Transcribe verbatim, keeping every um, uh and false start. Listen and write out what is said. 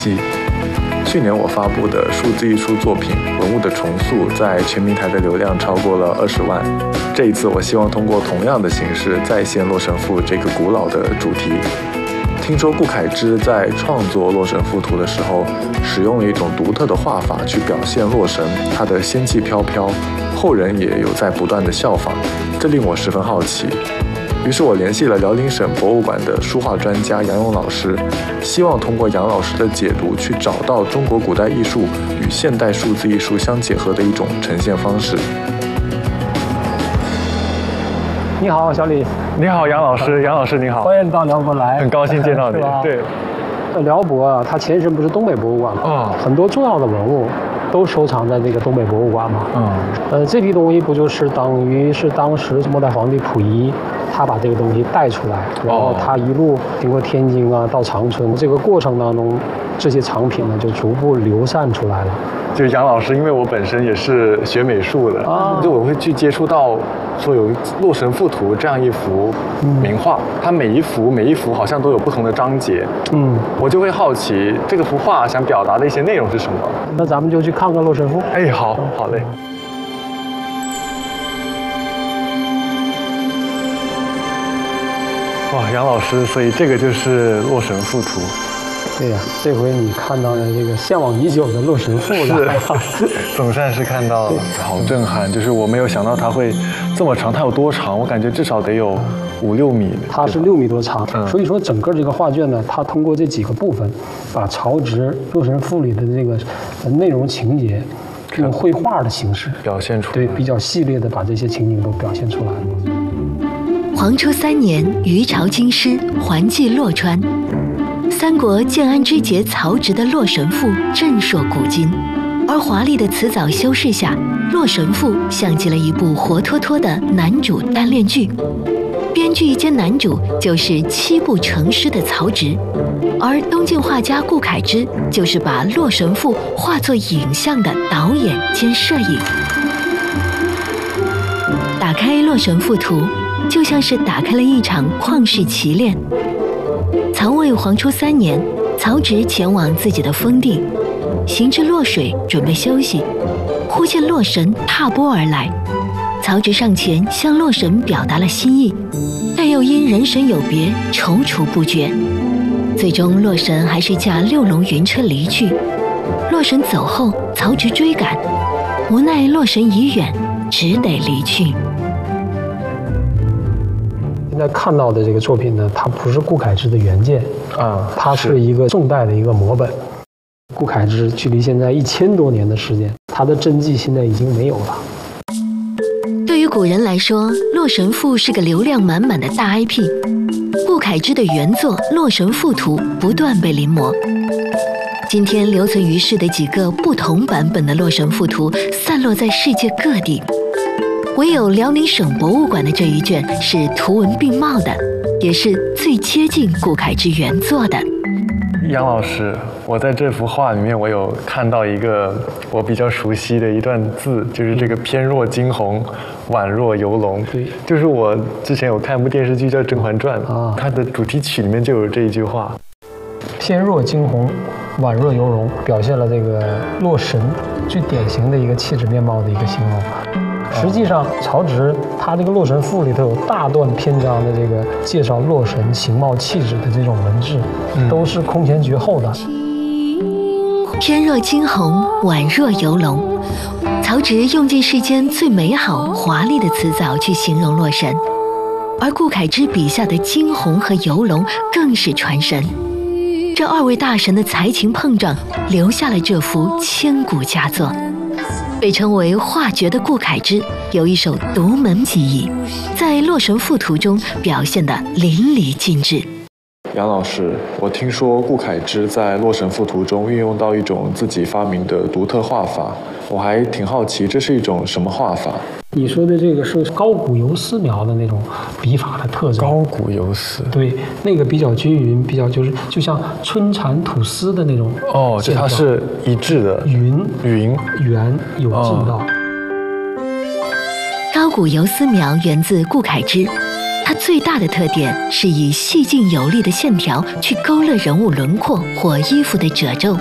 记。去年我发布的数字艺术作品《文物的重塑》在全平台的流量超过了二十万。这一次，我希望通过同样的形式再现《洛神赋》这个古老的主题。听说顾恺之在创作《洛神赋图》的时候，使用了一种独特的画法去表现洛神，它的仙气飘飘，后人也有在不断的效仿，这令我十分好奇。于是我联系了辽宁省博物馆的书画专家杨勇老师，希望通过杨老师的解读去找到中国古代艺术与现代数字艺术相结合的一种呈现方式。 你好，小李。 你好，杨老师。杨老师你好， 欢迎到辽博来， 很高兴见到你。对， 辽博啊，它前身不是东北博物馆吗？ 哦， 很多重要的文物都收藏在这个东北博物馆嘛。 嗯， 呃，这批东西不就是等于是当时末代皇帝溥仪他把这个东西带出来，然后他一路经过天津啊到长春，这个过程当中，这些藏品呢就逐步流散出来了。 就是杨老师，因为我本身也是学美术的，啊，就我会去接触到说有《洛神赋图》这样一幅名画，嗯，它每一幅每一幅好像都有不同的章节，嗯，我就会好奇这个幅画想表达的一些内容是什么。 那咱们就去看看《洛神赋》。 哎，好，好嘞。哇，杨老师，所以这个就是《洛神赋图》。 对呀，这回你看到了这个向往已久的《洛神赋》了， 总算是看到了，好震撼！就是我没有想到它会这么长，它有多长？我感觉至少得有五六米。 它是六米多长，嗯，所以说整个这个画卷呢，它通过这几个部分，把曹植《洛神赋》里的这个内容情节，用绘画的形式表现出来， 对，比较细略的把这些情景都表现出来了。 黄初三年，余朝京师，还济洛川。三国建安之节，曹植的《洛神赋》震烁古今，而华丽的辞藻修饰下，《洛神赋》像极了一部活脱脱的男主单恋剧。编剧兼男主就是七步成诗的曹植，而东晋画家顾恺之就是把《洛神赋》化作影像的导演兼摄影。打开《洛神赋图》，就像是打开了一场旷世奇恋。曹魏黄初三年，曹植前往自己的封地，行至洛水，准备休息，忽见洛神踏波而来。曹植上前向洛神表达了心意，但又因人神有别，踌躇不决。最终，洛神还是驾六龙云车离去。洛神走后，曹植追赶，无奈洛神已远，只得离去。 现在看到的这个作品呢，它不是顾恺之的原件啊，它是一个宋代的一个摹本。顾恺之距离现在一千多年的时间，他的真迹现在已经没有了。 对于古人来说，《洛神赋》是个流量满满的大 I P。顾恺之的原作《洛神赋图》不断被临摹。今天留存于世的几个不同版本的《洛神赋图》散落在世界各地。唯有辽宁省博物馆的这一卷是图文并茂的，也是最接近顾恺之原作的。 杨老师，我在这幅画里面，我有看到一个我比较熟悉的一段字，就是这个“翩若惊鸿，宛若游龙”。 对， 就是我之前有看一部电视剧叫《甄嬛传》啊，它的主题曲里面就有这一句话：“ 翩若惊鸿，宛若游龙”，表现了这个洛神最典型的一个气质面貌的一个形容。实际上，曹植他这个《洛神赋》里头有大段篇章的这个介绍洛神形貌气质的这种文字，嗯、都是空前绝后的。 翩若惊鸿，宛若游龙。曹植用尽世间最美好、华丽的词藻去形容洛神，而顾恺之笔下的惊鸿和游龙更是传神。这二位大神的才情碰撞，留下了这幅千古佳作。被称为画绝的顾恺之有一手独门技艺，在《洛神赋图》中表现得淋漓尽致。 杨老师，我听说顾恺之在《洛神赋图》中运用到一种自己发明的独特画法，我还挺好奇，这是一种什么画法？ 你说的这个是高古游丝描的那种笔法的特征。 高古游丝， 对，那个比较均匀，比较就是就像春蚕吐丝的那种。 哦，这它是一致的， 匀匀圆有劲道。 高古游丝描源自顾恺之，他它最大的特点是以细劲有力的线条去勾勒人物轮廓或衣服的褶皱。